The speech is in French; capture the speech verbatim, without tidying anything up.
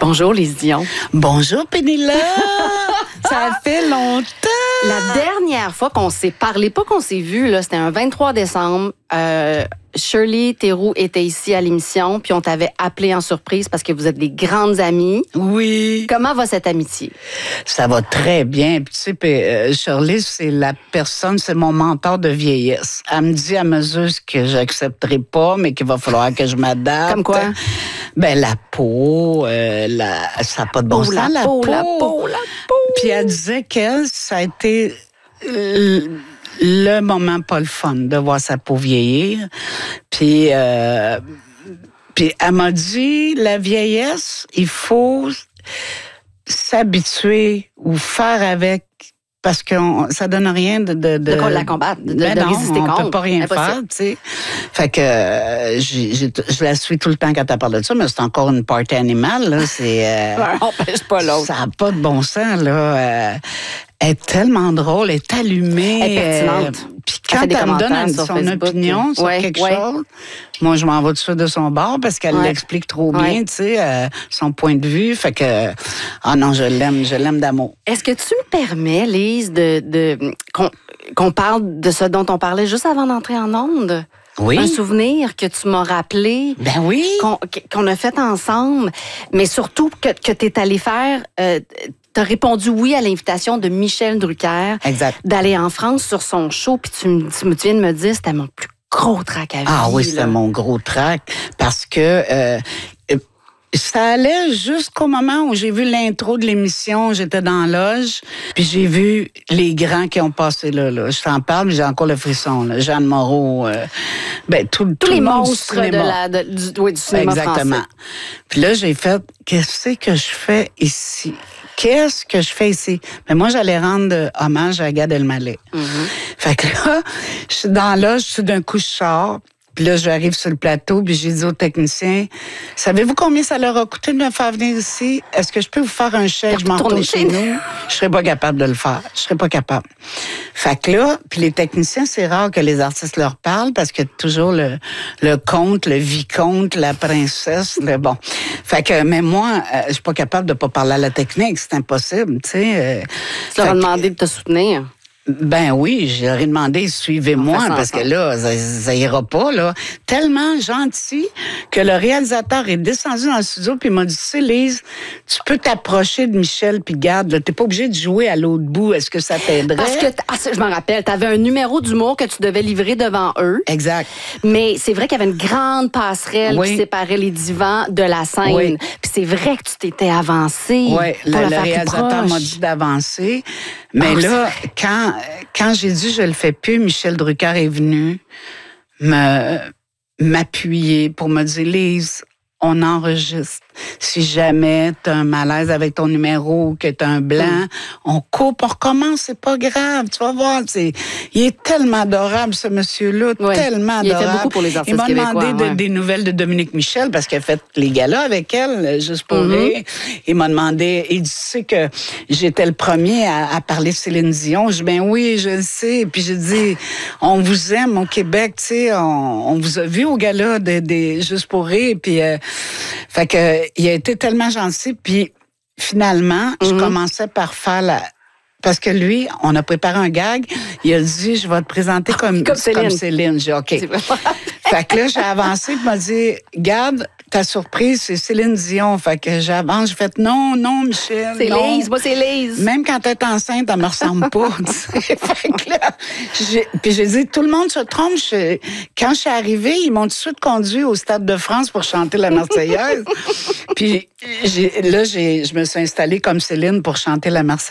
Bonjour, Lise Dion. Bonjour, Pénélope. Ça fait longtemps. La dernière fois qu'on s'est parlé, pas qu'on s'est vu, là, c'était un vingt-trois décembre. Euh, Shirley Théroux était ici à l'émission, puis on t'avait appelé en surprise parce que vous êtes des grandes amies. Oui. Comment va cette amitié? Ça va très bien. Puis, tu sais, puis, euh, Shirley, c'est la personne, c'est mon mentor de vieillesse. Elle me dit à mesure ce que j'accepterai pas, mais qu'il va falloir que je m'adapte. Comme quoi? Ben, la peau, euh, la, ça n'a pas de bon Oh, sens, la, la peau, peau. la peau, la peau. Puis elle disait qu'elle, ça a été le, le moment pas le fun de voir sa peau vieillir. Puis, euh, puis elle m'a dit, la vieillesse, il faut s'habituer ou faire avec. Parce que on, ça donne rien de... De, de, de la combattre, de, ben de non, résister on contre. On peut pas rien Impossible. faire, tu sais. Fait que euh, j'ai, j'ai, je la suis tout le temps quand elle parle de ça, mais c'est encore une party animale, là. C'est... Euh, on pêche pas l'autre. Ça n'a pas de bon sens, là. Euh, elle est tellement drôle, elle est allumée. Elle est pertinente. Euh, puis quand elle, elle me donne un, son Facebook, opinion sur ouais, quelque ouais. chose, moi, je m'en vais tout de suite de son bord parce qu'elle ouais. l'explique trop bien, ouais. tu sais, euh, son point de vue. Fait que, ah oh non, je l'aime, je l'aime d'amour. Est-ce que tu me permets, Lise, de, de, qu'on, qu'on parle de ce dont on parlait juste avant d'entrer en onde? Oui. Un souvenir que tu m'as rappelé. Ben oui. Qu'on, qu'on a fait ensemble, mais surtout que, que tu es allé faire... Euh, tu as répondu oui à l'invitation de Michel Drucker exact. D'aller en France sur son show, puis tu, me, tu, me, tu viens de me dire c'était mon plus gros trac à vie. Ah oui, c'était mon gros trac, parce que euh, ça allait jusqu'au moment où j'ai vu l'intro de l'émission, j'étais dans la loge, puis j'ai vu les grands qui ont passé là. là. Je t'en parle, mais j'ai encore le frisson. Là. Jeanne Moreau, euh, ben, tout, tous tout les le monde monstres du cinéma. De la, de, du, oui, du cinéma Exactement. français. Puis là, j'ai fait, qu'est-ce que je fais ici? Qu'est-ce que je fais ici? Mais moi, j'allais rendre hommage à Gad Elmaleh. Mm-hmm. Fait que là, je suis dans là, je suis d'un coup, je sors. Puis là, j'arrive sur le plateau, puis j'ai dit au technicien, savez-vous combien ça leur a coûté de me faire venir ici? Est-ce que je peux vous faire un chèque? Je m'en retourne chez nous. Je serais pas capable de le faire. Je serais pas capable. Fait que là, puis les techniciens, c'est rare que les artistes leur parlent parce que toujours le, le comte, le vicomte, la princesse, le bon. Fait que, mais moi, euh, je suis pas capable de pas parler à la technique. C'est impossible, tu sais. Euh, tu leur as demandé de te soutenir. Ben oui, j'aurais demandé, suivez-moi, parce que là, ça, ça ira pas, là. Tellement gentil que le réalisateur est descendu dans le studio puis il m'a dit, tu sais, Lise, tu peux t'approcher de Michel puis garde, là, t'es pas obligé de jouer à l'autre bout. Est-ce que ça t'aiderait? Parce que, ah, je m'en rappelle, t'avais un numéro d'humour que tu devais livrer devant eux. Exact. Mais c'est vrai qu'il y avait une grande passerelle oui. qui séparait les divans de la scène. Oui. Puis c'est vrai que tu t'étais avancé. Oui, le, le réalisateur m'a dit d'avancer. Mais oh, là, quand, quand j'ai dit je le fais plus, Michel Drucker est venu me, m'appuyer pour me dire, Lise, on enregistre. Si jamais tu as un malaise avec ton numéro ou que tu as un blanc, mm. on coupe, on recommence, c'est pas grave. Tu vas voir, c'est, il est tellement adorable, ce monsieur-là, ouais. tellement adorable. Il a fait beaucoup pour les artistes Il m'a demandé ouais. de, des nouvelles de Dominique Michel parce qu'elle a fait les galas avec elle, juste pour mm-hmm. rire. Il m'a demandé, il dit, tu sais que j'étais le premier à, à parler de Céline Dion. Je dis, ben oui, je le sais. Puis j'ai dit, on vous aime au Québec, tu sais, on, on vous a vu au gala de, de juste pour rire. Puis, euh, fait que, il a été tellement gentil, puis finalement, mm-hmm. je commençais par faire la... Parce que lui, on a préparé un gag, il a dit, je vais te présenter comme, comme Céline. Comme Céline. J'ai dit, OK. Fait que là, j'ai avancé, puis il m'a dit, garde, ta surprise, c'est Céline Dion. Fait que j'avance, j'ai fait, non, non, Michel, c'est non. Lise, moi, c'est Lise. Même quand elle est enceinte, elle me ressemble pas. Fait que là, j'ai, puis j'ai dit, tout le monde se trompe. Je, quand je suis arrivée, ils m'ont tout de suite conduit au Stade de France pour chanter la Marseillaise. Puis j'ai, là, j'ai, je me suis installée comme Céline pour chanter la Marseillaise.